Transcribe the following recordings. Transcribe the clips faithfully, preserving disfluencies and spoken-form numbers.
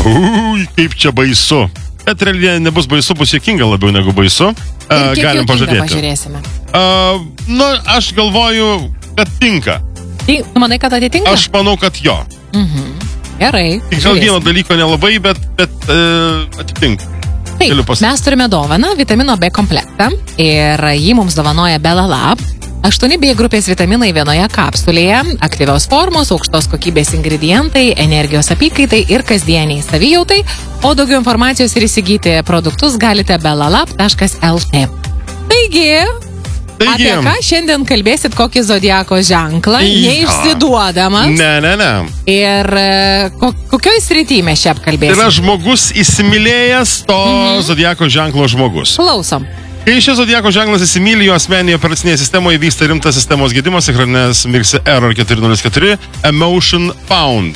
Ui, kaip čia baisu. Bet realiai nebus baisu, bus juokinga labiau negu baisu. Uh, galim pažadėti. Pažiūrėsime. Uh, nu, aš galvoju, kad tinka. Tai, tu manai, kad atitinka? Aš manau, kad jo. Mhm. Gerai. Tik gal vieno dalyko nelabai, bet, bet uh, atitinka. Taip, mes turime dovaną, vitamino B komplektą ir jį mums dovanoja Bella Lab. aštuoni B grupės vitaminai vienoje kapsulėje, aktyvios formos, aukštos kokybės ingredientai, energijos apykaitai ir kasdieniai savijautai, o daugiau informacijos ir įsigyti produktus galite bellalab taškas lt. Taigi, Taigi, apie ką šiandien kalbėsit, kokį zodiako ženklą, neišsiduodamas. Ne, ne, ne. Ir ko, kokioj srity mes čia apkalbėsim? Tai yra žmogus įsimylėjęs to mhm. zodiako ženklo žmogus. Klausom. Kai šis zodiako ženklas įsimylė, jo asmeninėje operacinėje sistemoje vyksta rimtas sistemos gedimas, ekraninės mirksi Error keturi nulis keturi, Emotion Found.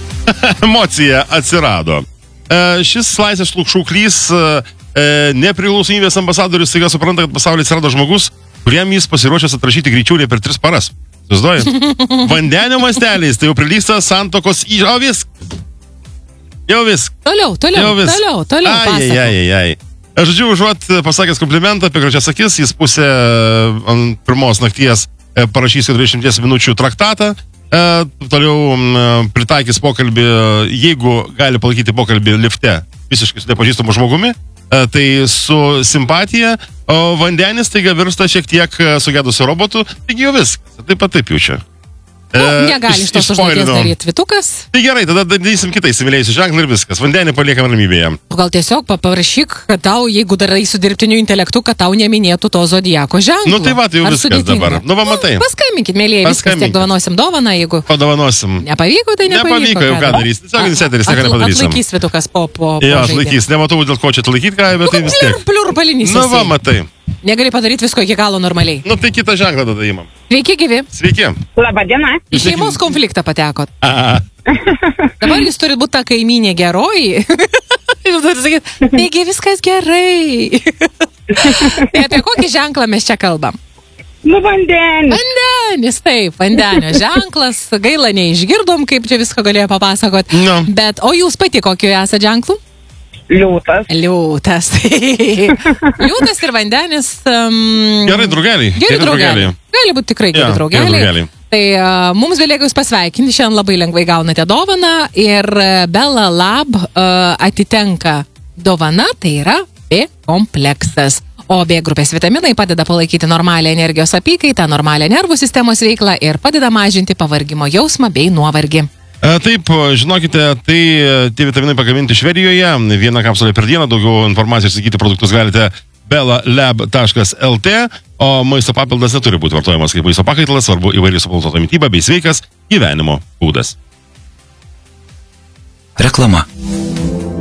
Emocija atsirado. E, šis laisvės šauklys, e, nepriklausomybės ambasadorius, staiga supranta, kad pasaulyje atsirado žmogus, kuriam jis pasiruošęs atrašyti greičiau nei per tris paras. Susiduoju? Vandenio masteliais, tai jau prilyksta santokos į... O viskas. Jau viskas. Toliau, toliau, jau vis. toliau, toliau. Ai, ai, ai, ai. Žodžiu, užuot pasakęs komplimentą apie gražias akis, jis pusę ant pirmos nakties parašys dvidešimt minučių traktatą, toliau pritaikys pokalbį, jeigu gali palaikyti pokalbį lifte visiškai su nepažįstamu žmogumi, tai su simpatija, o vandenis taiga virsta šiek tiek sugedusiu robotu, taigi jau viskas, taip pat taip jau čia. Nu, negali iš tos užduoties daryti Vitukas. Tai gerai, tada darysim kitą įsimylėjusių ženklą ir viskas. Vandenį paliekam ramybėje. Gal tiesiog paprašyk, kad tau, jeigu darai su dirbtiniu intelektu, kad tau neminėtų to zodiako ženklo. Nu tai va, tai jau Ar viskas sudėtinga? dabar. Nu va, matai. Nu, paskambinkit, mėlyje, viskas tiek dovanosim dovaną, jeigu... Padovanosim. Nepavyko, tai nepavyko. Nepavyko, jau ką darysim. Tiesiog inseteris, nieko nepadarysim. Atlaikys Vitukas po, po, po jo, atlaikys. Nematau, dėl ko čia atlaikyti ką, bet tai vis tiek. Pliur, pliur, palinys. Nu va, matai. Negali padaryti visko iki galo normaliai. Nu tai kitą ženklą tada įmam. Sveiki, gyvi. Sveiki. Labą dieną. Į šeimos konfliktą patekot. A. Dabar jūs turit būti ta kaimynė geroji. Jūs turit sakyti, taigi viskas gerai. Tai apie kokį ženklą mes čia kalbam? Nu, vandenis. Vandenis, taip, vandenio ženklas. Gaila, neišgirdom, kaip čia visko galėjo papasakot. No. Bet, o jūs pati kokiu esate ženklu? Liūtas. Liūtas. Liūtas ir vandenis. Um, Gerai, draugeliai. Geri draugeliai. Gali būti tikrai geri Ja, draugeliai. geri draugeliai. Tai uh, mums belieka jūs pasveikinti, šiandien labai lengvai gaunate dovaną ir uh, Bella Lab uh, atitenka dovana, tai yra B kompleksas. O B grupės vitaminai padeda palaikyti normalią energijos apykaitą, normalią nervų sistemos veiklą ir padeda mažinti pavargimo jausmą bei nuovargį. Taip, žinokite, tai tie vitaminai pagaminti Švedijoje, vieną kapsulę per dieną, daugiau informacijos įsigyti produktus galite bellalab taškas lt, o maisto papildas neturi būti vartojamas kaip maisto pakaitalas, svarbu įvairiai suplanuota mityba bei sveikas gyvenimo būdas. Reklama.